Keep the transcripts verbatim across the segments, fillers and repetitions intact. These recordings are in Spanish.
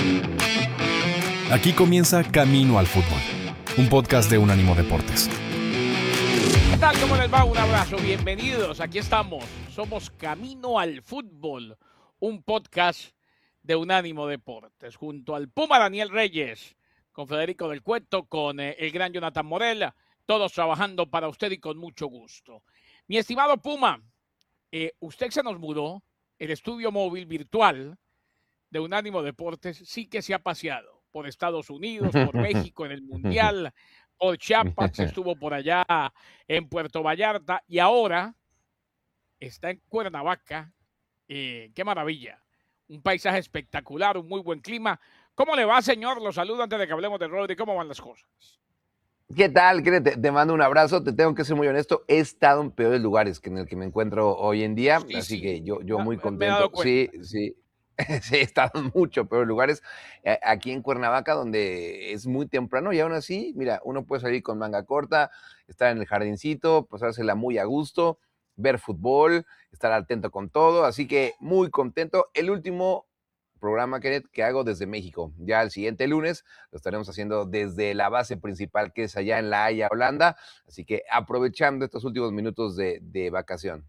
Aquí comienza Camino al Fútbol, un podcast de Unánimo Deportes. ¿Qué tal? ¿Cómo les va? Un abrazo, bienvenidos. Aquí estamos. Somos Camino al Fútbol, un podcast de Unánimo Deportes, junto al Puma Daniel Reyes, con Federico del Cueto, con eh, el gran Jonathan Morel, todos trabajando para usted y con mucho gusto. Mi estimado Puma, eh, usted se nos mudó, el estudio móvil virtual de Unánimo Deportes sí que se ha paseado por Estados Unidos, por México en el Mundial, por Chiapas, estuvo por allá en Puerto Vallarta y ahora está en Cuernavaca. Eh, ¡Qué maravilla! Un paisaje espectacular, un muy buen clima. ¿Cómo le va, señor? Los saludo antes de que hablemos de Rodri. ¿Cómo van las cosas? ¿Qué tal? Te, te mando un abrazo. Te tengo que ser muy honesto. He estado en peores lugares que en el que me encuentro hoy en día. Sí, así sí, que yo, yo muy me he dado contento. cuenta. Sí, sí. Sí, he estado en mucho peores lugares. Eh, aquí en Cuernavaca, donde es muy temprano y aún así, mira, uno puede salir con manga corta, estar en el jardincito, pasársela muy a gusto, ver fútbol, estar atento con todo. Así que muy contento. El último programa que, que hago desde México. Ya el siguiente lunes lo estaremos haciendo desde la base principal, que es allá en La Haya, Holanda. Así que aprovechando estos últimos minutos de, de vacación.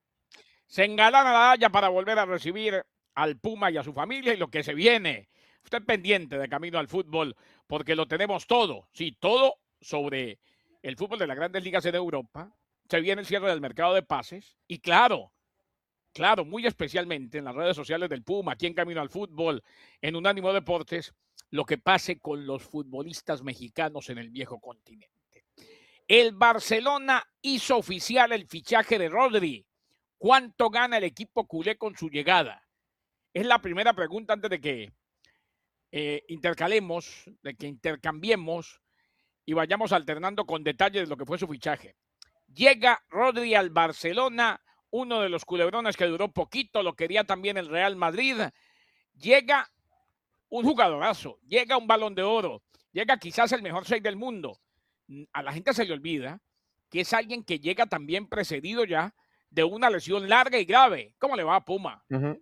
Se engalana la Haya para volver a recibir al Puma y a su familia y lo que se viene. Usted pendiente de Camino al Fútbol, porque lo tenemos todo, sí, todo sobre el fútbol de las grandes ligas en Europa. Se viene el cierre del mercado de pases y claro, claro, muy especialmente en las redes sociales del Puma, aquí en Camino al Fútbol, en Unánimo Deportes, lo que pase con los futbolistas mexicanos en el viejo continente. El Barcelona hizo oficial el fichaje de Rodri. ¿Cuánto gana el equipo culé con su llegada? Es la primera pregunta antes de que eh, intercalemos, de que intercambiemos y vayamos alternando con detalles de lo que fue su fichaje. Llega Rodri al Barcelona, uno de los culebrones que duró poquito, lo quería también el Real Madrid. Llega un jugadorazo, llega un Balón de Oro, llega quizás el mejor seis del mundo. A la gente se le olvida que es alguien que llega también precedido ya de una lesión larga y grave. ¿Cómo le va a Puma? Uh-huh.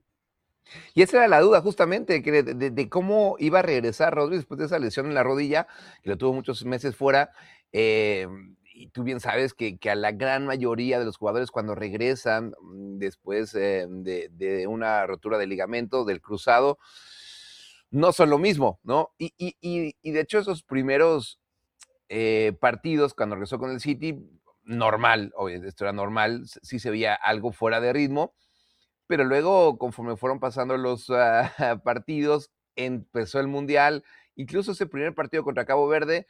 Y esa era la duda justamente, que de, de, de cómo iba a regresar Rodri después de esa lesión en la rodilla, que lo tuvo muchos meses fuera. Eh, y tú bien sabes que, que a la gran mayoría de los jugadores cuando regresan después eh, de, de una rotura de ligamento, del cruzado, no son lo mismo, ¿no? Y, y, y, y de hecho esos primeros eh, partidos, cuando regresó con el City, normal, oye, esto era normal, sí se veía algo fuera de ritmo, pero luego, conforme fueron pasando los uh, partidos, empezó el Mundial, incluso ese primer partido contra Cabo Verde,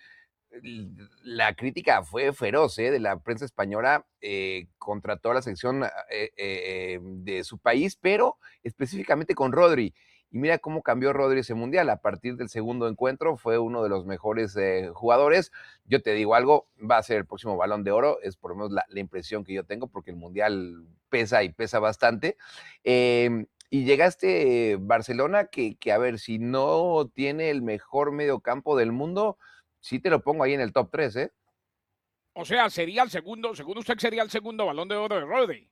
la crítica fue feroz ¿eh? de la prensa española eh, contra toda la selección eh, eh, de su país, pero específicamente con Rodri. Y mira cómo cambió Rodri ese Mundial. A partir del segundo encuentro fue uno de los mejores eh, jugadores. Yo te digo algo, va a ser el próximo Balón de Oro, es por lo menos la, la impresión que yo tengo, porque el Mundial pesa y pesa bastante. Eh, y llega este Barcelona que, que, a ver, si no tiene el mejor mediocampo del mundo, sí te lo pongo ahí en el top tres, ¿eh? O sea, sería el segundo, según usted, sería el segundo Balón de Oro de Rodri.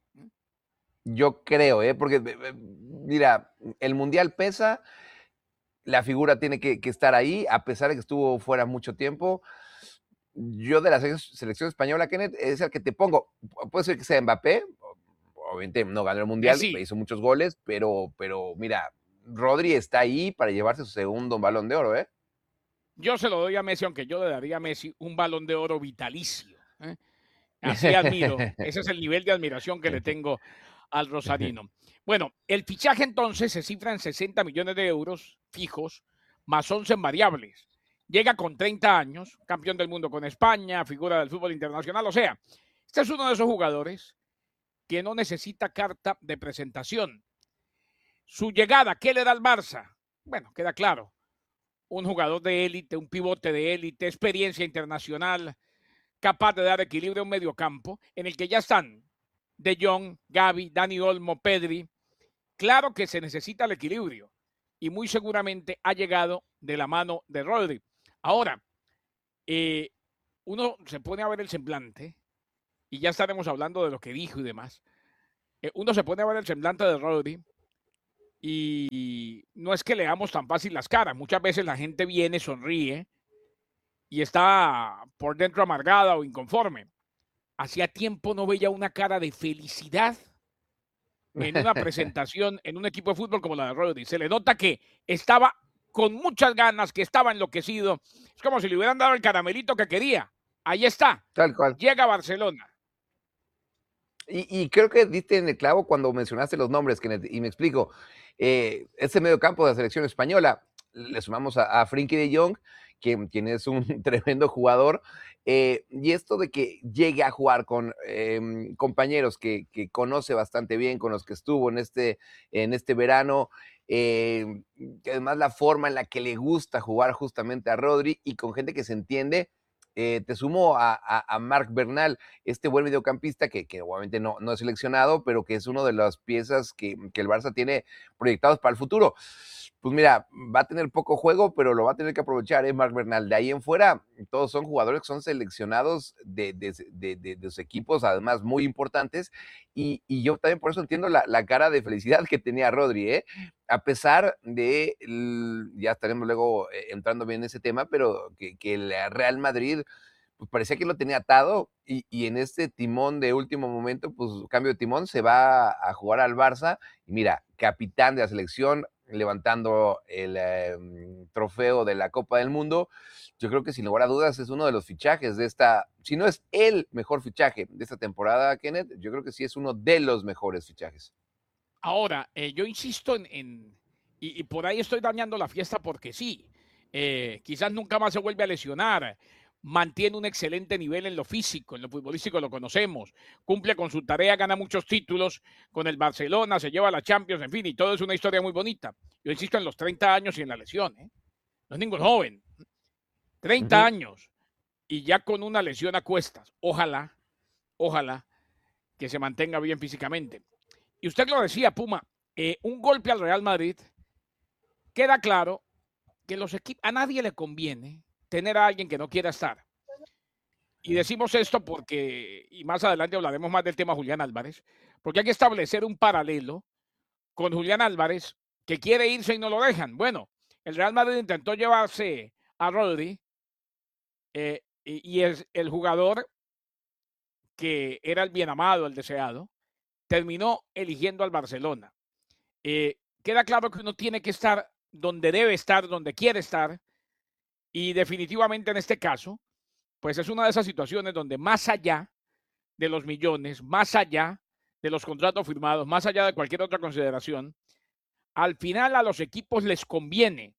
Yo creo, ¿eh? Porque, mira, el Mundial pesa, la figura tiene que, que estar ahí, a pesar de que estuvo fuera mucho tiempo. Yo de la selección española, Kenneth, es el que te pongo. Puede ser que sea Mbappé, obviamente no ganó el Mundial, Sí. hizo muchos goles, pero, pero mira, Rodri está ahí para llevarse su segundo Balón de Oro, ¿eh? Yo se lo doy a Messi, aunque yo le daría a Messi un Balón de Oro vitalicio. ¿eh? Así admiro. Ese es el nivel de admiración que le tengo al rosarino. Bueno, el fichaje entonces se cifra en sesenta millones de euros fijos, más once en variables. Llega con treinta años, campeón del mundo con España, figura del fútbol internacional. O sea, este es uno de esos jugadores que no necesita carta de presentación. Su llegada, ¿qué le da al Barça? Bueno, queda claro. Un jugador de élite, un pivote de élite, experiencia internacional, capaz de dar equilibrio a un mediocampo, en el que ya están De Jong, Gavi, Dani Olmo, Pedri. Claro que se necesita el equilibrio y muy seguramente ha llegado de la mano de Rodri. Ahora, eh, uno se pone a ver el semblante y ya estaremos hablando de lo que dijo y demás. Eh, uno se pone a ver el semblante de Rodri y no es que leamos tan fácil las caras. Muchas veces la gente viene, sonríe y está por dentro amargada o inconforme. Hacía tiempo no veía una cara de felicidad en una presentación en un equipo de fútbol como la de Rodri. Se le nota que estaba con muchas ganas, que estaba enloquecido. Es como si le hubieran dado el caramelito que quería. Ahí está. Tal cual. Llega a Barcelona. Y, y creo que diste en el clavo cuando mencionaste los nombres, Kenneth, y me explico. Eh, ese medio campo de la selección española, le sumamos a, a Frenkie de Jong, quien, quien es un tremendo jugador, eh, y esto de que llegue a jugar con eh, compañeros que, que, conoce bastante bien, con los que estuvo en este, en este verano, eh, además la forma en la que le gusta jugar justamente a Rodri y con gente que se entiende. Eh, te sumo a, a, a Marc Bernal, este buen mediocampista que, que obviamente no, no es seleccionado, pero que es una de las piezas que, que el Barça tiene proyectados para el futuro. Pues mira, va a tener poco juego, pero lo va a tener que aprovechar, ¿eh? Marc Bernal. De ahí en fuera, todos son jugadores que son seleccionados de, de, de, de, de sus equipos, además muy importantes, y, y yo también por eso entiendo la, la cara de felicidad que tenía Rodri, ¿eh? A pesar de, ya estaremos luego entrando bien en ese tema, pero que, que el Real Madrid pues parecía que lo tenía atado y, y en este timón de último momento, pues cambio de timón, se va a jugar al Barça y mira, capitán de la selección, levantando el eh, trofeo de la Copa del Mundo. Yo creo que sin lugar a dudas es uno de los fichajes de esta, si no es el mejor fichaje de esta temporada, Kenneth, yo creo que sí es uno de los mejores fichajes. Ahora, eh, yo insisto en, en y, y, por ahí estoy dañando la fiesta porque sí, eh, quizás nunca más se vuelve a lesionar, mantiene un excelente nivel en lo físico, en lo futbolístico lo conocemos, cumple con su tarea, gana muchos títulos con el Barcelona, se lleva a la Champions, en fin, y todo es una historia muy bonita. Yo insisto en los treinta años y en la lesión, ¿eh? No es ningún joven, treinta uh-huh. años y ya con una lesión a cuestas. Ojalá, ojalá que se mantenga bien físicamente. Y usted lo decía, Puma, eh, un golpe al Real Madrid, queda claro que los equipos, a nadie le conviene tener a alguien que no quiera estar. Y decimos esto porque, y más adelante hablaremos más del tema Julián Álvarez, porque hay que establecer un paralelo con Julián Álvarez, que quiere irse y no lo dejan. Bueno, el Real Madrid intentó llevarse a Rodri, eh, y, y es el jugador que era el bien amado, el deseado, terminó eligiendo al Barcelona. Eh, queda claro que uno tiene que estar donde debe estar, donde quiere estar, y definitivamente en este caso, pues es una de esas situaciones donde más allá de los millones, más allá de los contratos firmados, más allá de cualquier otra consideración, al final a los equipos les conviene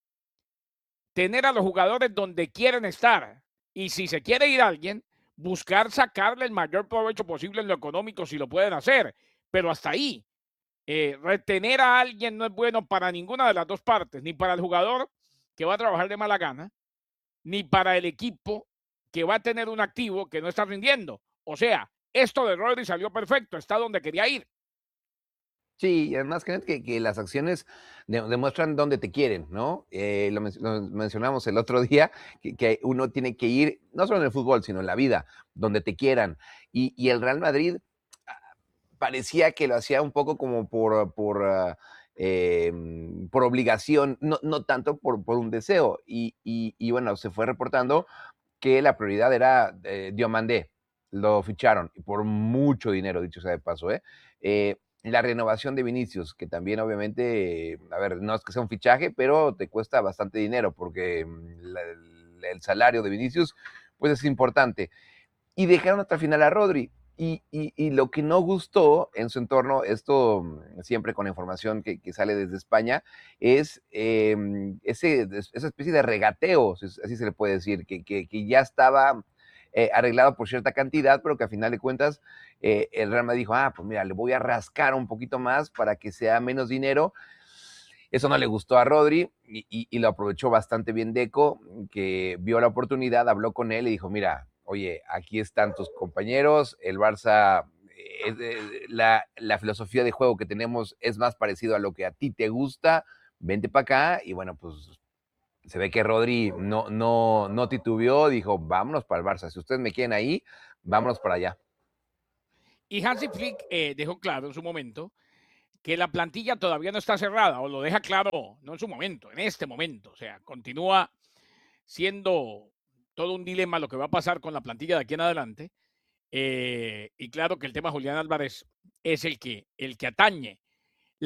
tener a los jugadores donde quieren estar, y si se quiere ir a alguien, buscar sacarle el mayor provecho posible en lo económico si lo pueden hacer, pero hasta ahí. Eh, retener a alguien no es bueno para ninguna de las dos partes, ni para el jugador que va a trabajar de mala gana, ni para el equipo que va a tener un activo que no está rindiendo. O sea, esto de Rodri salió perfecto, está donde quería ir. Sí, y además que, que, que las acciones de, demuestran dónde te quieren, ¿no? Eh, lo, men lo, mencionamos el otro día, que, que, uno tiene que ir, no solo en el fútbol, sino en la vida, donde te quieran. Y, y el Real Madrid parecía que lo hacía un poco como por, por, uh, eh, por obligación, no, no tanto por, por un deseo. Y, y, y, bueno, se fue reportando que la prioridad era eh, Diomandé. Lo ficharon por mucho dinero, dicho sea de paso, ¿eh? eh La renovación de Vinicius, que también obviamente, a ver, no es que sea un fichaje, pero te cuesta bastante dinero porque la, el salario de Vinicius pues es importante. Y dejaron hasta el final a Rodri. Y, y, y lo que no gustó en su entorno, esto siempre con información que, que sale desde España, es eh, ese, esa especie de regateo, así se le puede decir, que, que, que ya estaba eh, arreglado por cierta cantidad, pero que a final de cuentas eh, el Real Madrid dijo, ah, pues mira, le voy a rascar un poquito más para que sea menos dinero. Eso no le gustó a Rodri y, y, y lo aprovechó bastante bien Deco, que vio la oportunidad, habló con él y dijo, mira, oye, aquí están tus compañeros, el Barça, eh, la, la filosofía de juego que tenemos es más parecido a lo que a ti te gusta, vente para acá, y bueno, pues se ve que Rodri no, no, no titubeó, dijo, vámonos para el Barça, si ustedes me quieren ahí, vámonos para allá. Y Hansi Flick eh, dejó claro en su momento que la plantilla todavía no está cerrada, o lo deja claro, no en su momento, en este momento. O sea, continúa siendo todo un dilema lo que va a pasar con la plantilla de aquí en adelante. Eh, y claro que el tema Julián Álvarez es el que, el que atañe